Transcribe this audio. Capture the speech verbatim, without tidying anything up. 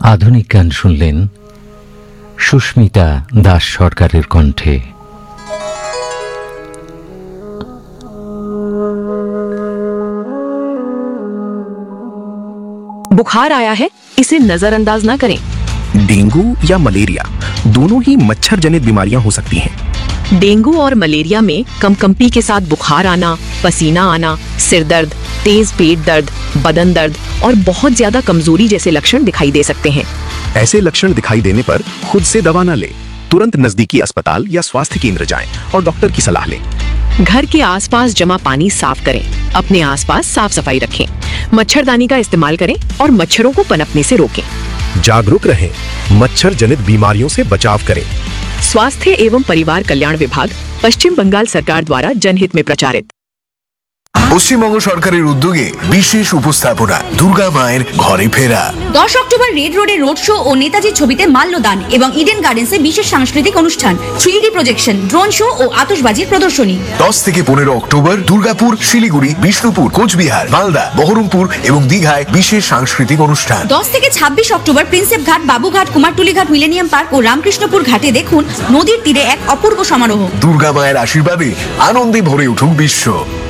আধুনিক গান শুনলেন সুস্মিতা দাস সরকারের কণ্ঠে। बुखार आया है, इसे नजरअंदाज ना करें। डेंगू या मलेरिया दोनों ही मच्छर जनित बीमारियां हो सकती हैं। डेंगू और मलेरिया में कंपकंपी के साथ बुखार आना, पसीना आना, सिर दर्द, तेज पेट दर्द, बदन दर्द और बहुत ज्यादा कमजोरी जैसे लक्षण दिखाई दे सकते हैं। ऐसे लक्षण दिखाई देने पर खुद से दवा न ले, तुरंत नजदीकी अस्पताल या स्वास्थ्य केंद्र जाएं और डॉक्टर की सलाह लें। घर के आसपास जमा पानी साफ करें, अपने आसपास साफ सफाई रखें, मच्छरदानी का इस्तेमाल करें और मच्छरों को पनपने से रोकें। जागरूक रहें, मच्छर जनित बीमारियों से बचाव करें। स्वास्थ्य एवं परिवार कल्याण विभाग, पश्चिम बंगाल सरकार द्वारा जनहित में प्रचारित। পশ্চিমবঙ্গ সরকারের উদ্যোগে বিশেষ উপস্থাপনা দুর্গা মায়ের ঘরে ফেরা। দশ অক্টোবর রেড রোডে রোড শো ও নেতাজির ছবিতে মাল্যদান এবং ইডেন গার্ডেন্সে বিশেষ সাংস্কৃতিক অনুষ্ঠান, three D projection, drone show ও আতশবাজির প্রদর্শনী। দশ থেকে পনেরো অক্টোবর দুর্গাপুর, শিলিগুড়ি, বিষ্ণুপুর, কোচবিহার, মালদা, বহরমপুর এবং দীঘায় বিশেষ সাংস্কৃতিক অনুষ্ঠান। দশ থেকে ছাব্বিশ অক্টোবর প্রিন্সেপ ঘাট, বাবুঘাট, কুমারটুলি ঘাট, মিলেনিয়াম পার্ক ও রামকৃষ্ণপুর ঘাটে দেখুন নদীর তীরে এক অপূর্ব সমারোহ। দুর্গা মায়ের আশীর্বাদে আনন্দে ভরে উঠুক বিশ্ব।